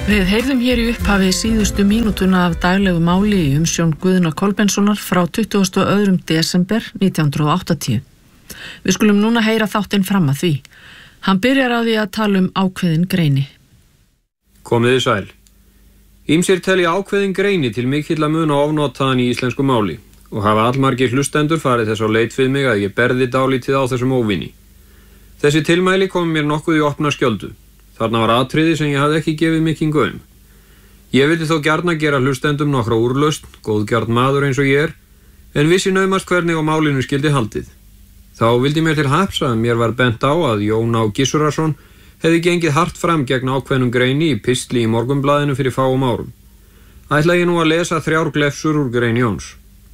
Við heyrðum hér í upphafi síðustu mínútuna af daglegu máli í umsjón Guðna Kolbenssonar frá 22. desember 1980. Við skulum núna heyra þáttinn fram að því. Hann byrjar á því að tala ákveðin greini. Komiði sæl. Ýmsir telja ákveðin greini til mikilla muna ofnotaðan í íslensku máli og hafa allmargir hlustendur farið þess á leit við mig að ég berði dálítið á þessum óvinni. Þessi tilmæli kom mér nokkuð í opna skjöldu. Þarna var atriði sem ég hafði ekki gefið mikinn gaum. Ég vildi þó gjarna gera hlustendum nokkra úrlausn, góðgjarn maður eins og ég er, en vissi naumast hvernig á málinu skyldi haldið. Þá vildi mér til happs að mér var bent á að Jón Á. Gissurason hefði gengið hart fram gegn ákveðnum greini í pistli í Morgunblaðinu fyrir fáum árum. Ætla ég nú að lesa 3 glefsur úr grein Jóns.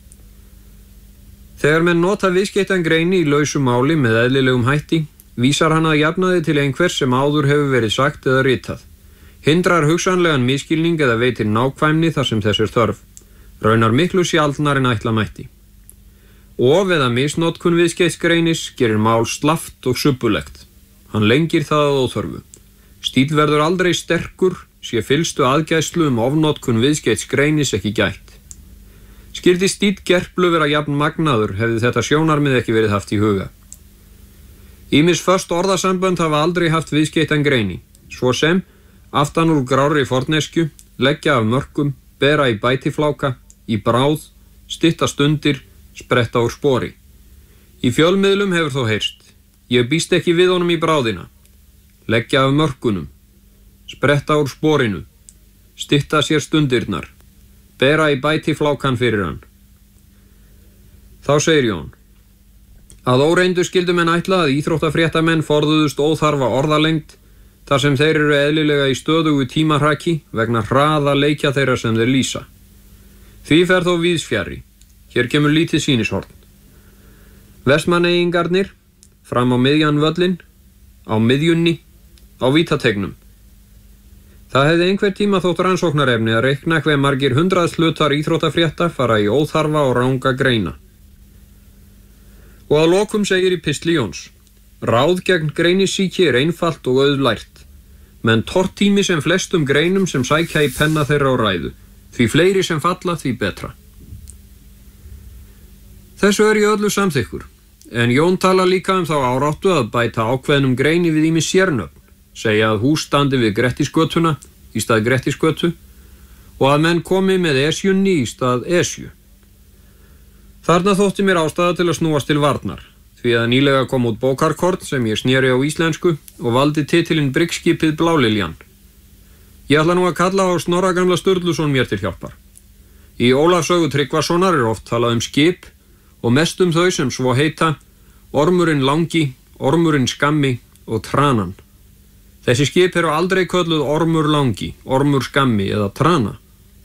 Þegar menn nota viðskeyttan greini í lausu máli með eðlilegum hætti, vísar hann að jafnaði til einhvers sem áður hefur verið sagt eða ritað. Hindrar hugsanlegan misskilning eða veitir nákvæmni þar sem þess er þörf. Raunar miklu sjaldnar en ætla mætti. Of eða misnotkun viðskeyttsgreinis gerir mál slappt og subbulegt. Hann lengir það að óþörfu. Stíll verður aldrei sterkur, sé fylstu aðgæslu ofnotkun viðskeyttsgreinis ekki gætt. Skyldi stíll gerplu vera jafn magnaður hefði þetta sjónarmið ekki verið haft í huga. Ýmis föst orðasambönd hafa aldrei haft viðskeyttan greini, svo sem aftan úr grárri forneskju, leggja af mörkum, bera í bætifláka, í bráð, stytta stundir, spretta úr spori. Í fjölmiðlum hefur þó heyrst, ég býst ekki við honum í bráðina, leggja af mörkunum, spretta úr sporinu, stytta sér stundirnar, bera í bætiflákan fyrir hann. Þá segir Jón: Að óreyndu skyldu menn ætla að íþróttafréttamenn forðuðust óþarfa orðalengd þar sem þeir eru eðlilega í stöðugu tímahraki vegna hraða leikja þeirra sem þeir lýsa. Því fer þó víðs fjarri. Hér kemur lítið sýnishorn. Vestmanneyingarnir, fram á miðjan völlin, á miðjunni, á vítategnum. Það hefði einhver tíma þótt rannsóknarefni að reikna hve margir 100 hlutar íþróttafrétta fara í óþarfa og ranga greina. Og að lokum segir í pistli Jóns: Ráð gegn greinisíki er einfalt og auðlært, menn tortími sem flestum greinum sem sækja í penna þeirra á ræðu, því fleiri sem falla því betra. Þessu er ég öllu samþykkur, en Jón tala líka þá áráttu að bæta ákveðnum greini við ýmis sérnöfn, segja að hús standi við Grettisgötuna í stað Grettisgötu og að menn komi með esjunni í stað esju. Þarna þótti mér ástæða til að snúast til varnar, því að nýlega kom út bókarkorn sem ég sneri á íslensku og valdi titilinn Bryggskipið Bláliljan. Ég ætla nú að kalla á Snorra gamla Sturluson mér til hjálpar. Í Ólafssögu Tryggvasonar er oft talað skip og mest þau sem svo heita Ormurinn langi, Ormurinn skammi og Tranan. Þessi skip eru aldrei kölluð Ormur langi, Ormur skammi eða Trana.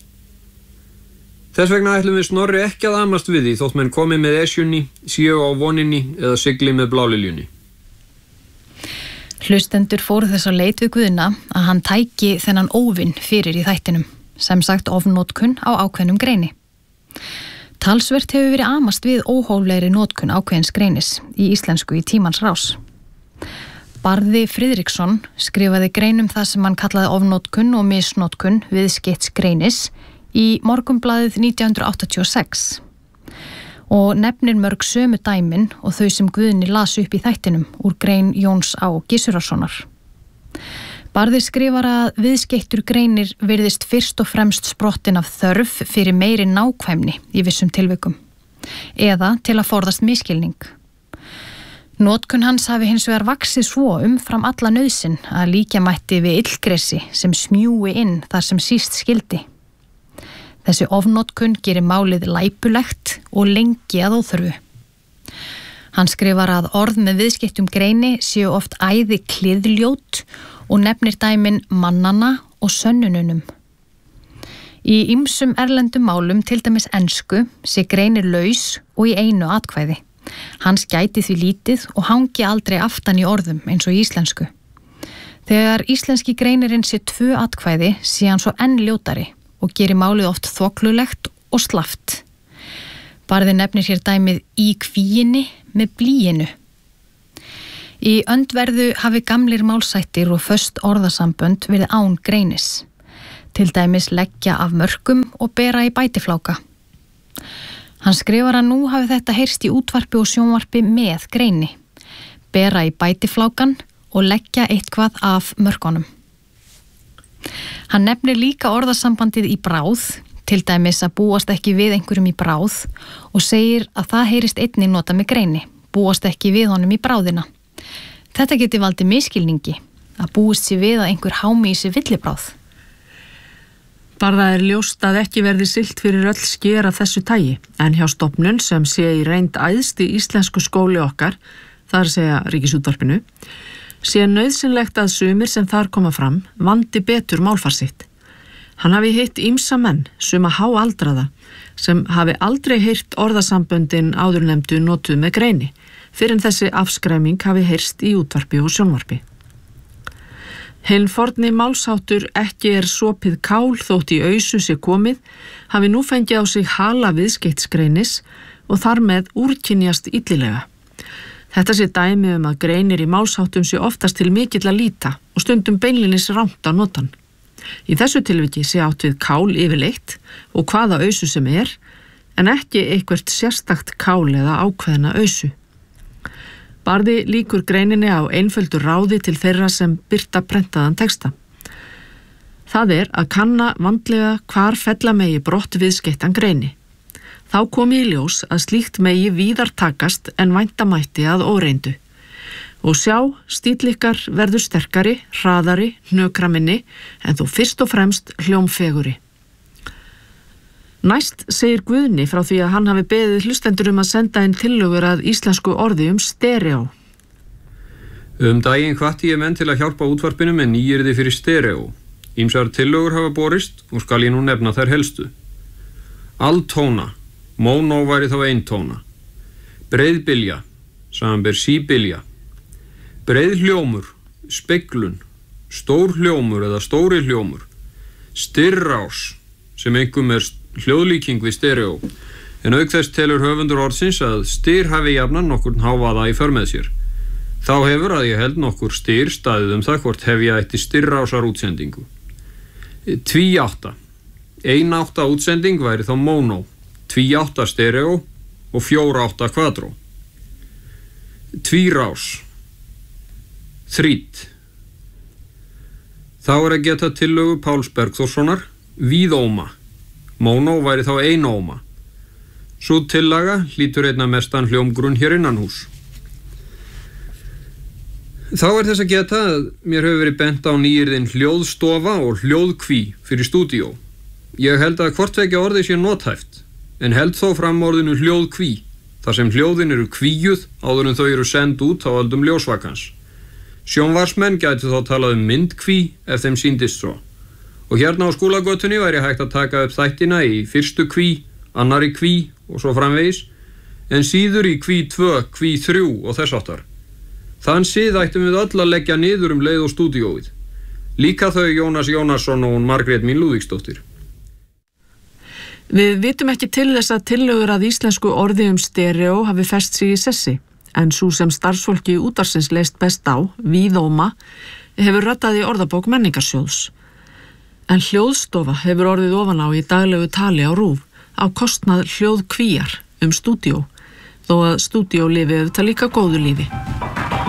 Þess vegna ætlum við Snorri ekki að amast við því þótt menn komi með esjunni, séu á voninni eða sigli með Bláliljunni. Hlustendur fóru þess á leit við Guðna að hann tæki þennan óvinn fyrir í þættinum, sem sagt ofnotkun á ákveðnum greini. Talsvert hefur verið amast við óhóflegri notkun ákveðins greinis í íslensku í tímans rás. Barði Friðriksson skrifaði grein það sem hann kallaði ofnotkun og misnotkun viðskeyttsgreinis í Morgunblaðið 1986 og nefnir mörg sömu dæmin og þau sem Guðni las upp í þættinum úr grein Jóns Á. Gissurasonar. Barði skrifar að viðskeyttur greinir virðist fyrst og fremst sprottin af þörf fyrir meiri nákvæmni í vissum tilvikum eða til að forðast misskilning. Notkun hans hafi hins vegar vaxið svo umfram alla nauðsyn að líkja mætti við illgresi sem smjúi inn þar sem síst skildi. Þessi ofnotkun gerir málið læpulegt og lengi að óþörfu. Hann skrifar að orð með viðskeyttum greini séu oft æði kliðljót og nefnir dæmin mannana og sönnununum. Í ýmsum erlendum málum, til dæmis ensku, sé greinir laus og í einu atkvæði. Hans gæti því lítið og hangi aldrei aftan í orðum eins og í íslensku. Þegar íslenski greinirinn sé 2 atkvæði sé hann svo enn ljótari og gerir málið oft þoklulegt og slappt. Barði nefnir hér dæmið í kvíinni með blýinu. Í öndverðu hafi gamlir málshættir og föst orðasambönd verið án greinis. til dæmis leggja af mörkum og bera í bætifláka. Hann skrifar að nú hafi þetta heyrst í útvarpi og sjónvarpi með greini, bera í bætiflákan og leggja eitthvað af mörkunum. Hann nefnir líka orðasambandið í bráð, til dæmis að búast ekki við einhverjum í bráð og segir að það heyrist einnig nota með greini, búast ekki við honum í bráðina. Þetta geti valdið misskilningi, að búist sér við að einhver hámi í sér villibráð. Bara það ljóst að ekki verði siglt fyrir öll sker af þessu tagi, en hjá stofnun sem sé í reynd æðst í íslensku skóli okkar, það er að segja Ríkisútvarpinu, sé nauðsynlegt að sumir sem þar koma fram vandi betur málfar sitt. Hann hafi hitt ýmsa menn, suma háaldraða, sem hafi aldrei heyrt orðasamböndin áðurnefndu notuð með greini, fyrir en þessi afskræming hafi heyrst í útvarpi og sjónvarpi. Hinn forni málsháttur ekki sopið kál þótt í ausu sé komið, hafi nú fengið á sig hala viðskiptsgreinis og þar með úrkynjast illilega. Þetta sé dæmi að greinir í málsháttum sé oftast til mikill að líta og stundum beinlinis rangt á notan. Í þessu tilviki sé átt við kál yfirleitt og hvaða ausu sem en ekki eitthvert sérstakt kál eða ákveðna ausu. Barði líkur greininni á einföldu ráði til þeirra sem birta prentaðan texta. Það að kanna vandlega hvar fella megi brott viðskeyttan greini. Þá komi í ljós að slíkt megi víðar takast en vænta mætti að óreyndu. Og sjá, stíll ykkar verður sterkari, hraðari, hnökraminni, en þó fyrst og fremst hljómfeguri. Næst segir Guðni frá því að hann hafi beðið hlustendur að senda inn tillögur að íslensku orði stereo. Daginn hvatti ég menn til að hjálpa útvarpinu með nýyrði fyrir stereo. Ýmsar tillögur hafa borist og skal ég nú nefna þær helstu. Alltóna, mónó væri þá eintóna. Breiðbylja, samanber síbylja. Breið hljómur, speglun, stór hljómur eða stóri hljómur, styrrás, sem einkum hljóðlíking við stereo, en auk þess telur höfundur orðsins að styr hafi jafnan nokkurn hávaða í för með sér. Þá hefur að ég held nokkur styr staðið það hvort hefja ætti styrrásar útsendingu. Tvíátta. Einátta útsending væri þá mónó, tvíátta stereo og fjórátta kvadró. Tvírás. Þrít. Þá að geta tillögu Páls Bergþórssonar, víðóma. Mónó væri þá einóma. Sú tillaga hlýtur einna mestan hljómgrunn hér innanhús. Þá þess að geta að mér hefur verið bent á nýyrðin hljóðstofa og hljóðkví fyrir stúdíó. Ég held að hvort vekja orðið sé nothæft, en held þó fram orðinu hljóðkví, þar sem hljóðin eru kvíuð áður en þau eru send út á öldum ljósvakans. Sjónvarsmenn gætu þá talað myndkví ef þeim sýndist svo. Og hérna á Skúlagötunni væri hægt að taka upp þættina í fyrstu kví, annari kví og svo framvegis, en síður í kví 2, kví 3 og þess áttar. Þann sið ættum við öll að leggja niður leið og stúdíóið. Líka þau Jónas Jónasson og Margrét mín Lúðvíksdóttir. Við vitum ekki til þess að tillögur að íslensku orði stereo hafi fest sig í sessi, en sú sem starfsfólki útvarpsins leist best á, víðóma, hefur raddað í orðabók Menningarsjóðs. En hljóðstofa hefur orðið ofan á í daglegu tali á RÚV á kostnað hljóðkvíjar stúdíó, þó að stúdíó lifi auðvitað líka góðu lífi.